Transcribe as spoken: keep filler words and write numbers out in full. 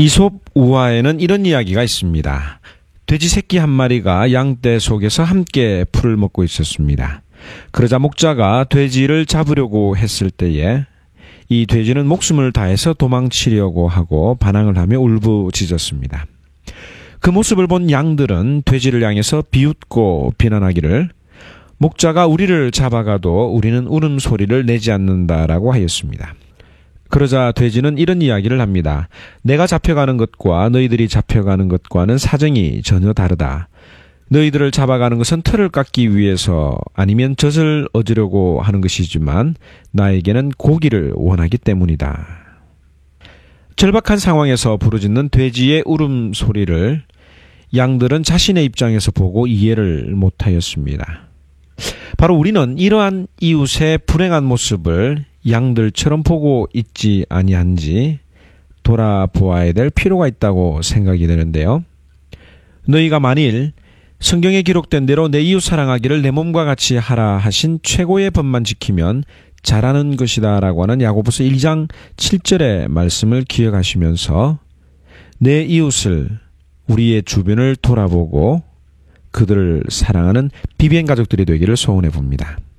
이솝 우화에는 이런 이야기가 있습니다. 돼지 새끼 한 마리가 양떼 속에서 함께 풀을 먹고 있었습니다. 그러자 목자가 돼지를 잡으려고 했을 때에 이 돼지는 목숨을 다해서 도망치려고 하고 반항을 하며 울부짖었습니다. 그 모습을 본 양들은 돼지를 향해서 비웃고 비난하기를 목자가 우리를 잡아가도 우리는 울음소리를 내지 않는다라고 하였습니다. 그러자 돼지는 이런 이야기를 합니다. 내가 잡혀가는 것과 너희들이 잡혀가는 것과는 사정이 전혀 다르다. 너희들을 잡아가는 것은 털을 깎기 위해서 아니면 젖을 얻으려고 하는 것이지만 나에게는 고기를 원하기 때문이다. 절박한 상황에서 부르짖는 돼지의 울음소리를 양들은 자신의 입장에서 보고 이해를 못하였습니다. 바로 우리는 이러한 이웃의 불행한 모습을 양들처럼 보고 있지 아니한지 돌아보아야 될 필요가 있다고 생각이 되는데요. 너희가 만일 성경에 기록된 대로 내 이웃 사랑하기를 내 몸과 같이 하라 하신 최고의 법만 지키면 잘하는 것이다 라고 하는 야고보서 일 장 칠 절의 말씀을 기억하시면서 내 이웃을 우리의 주변을 돌아보고 그들을 사랑하는 비비엔 가족들이 되기를 소원해 봅니다.